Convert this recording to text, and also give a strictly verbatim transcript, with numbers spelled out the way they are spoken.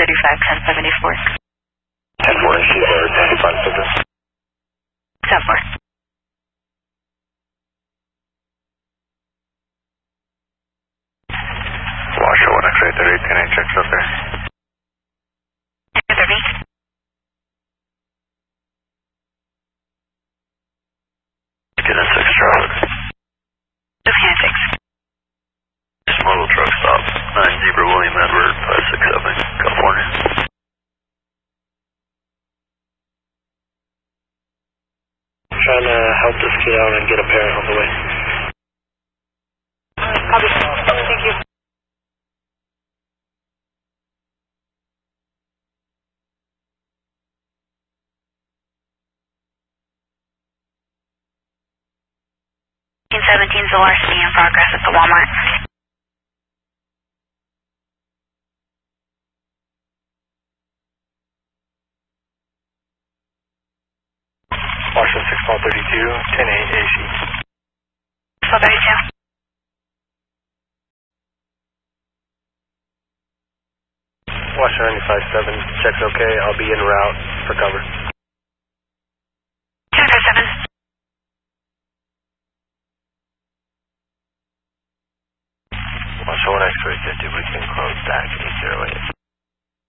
thirty-five, ten seventy-four. ten four, she's our ninety-five subject. ten four. Washer one X-ray thirty, ten eight, checks up there. thirty. Get a six truck. Lucan six. This model truck stop, nine Zebra William Edward, five six seven, California. Trying to help this kid out and get a parent on the way. Copy. Thank you. seventeen Zolar C in progress at the Walmart. Washington six Paul thirty-two, ten eight, A C. Paul thirty-two. Washington ninety-five seven, checks okay, I'll be en route for cover.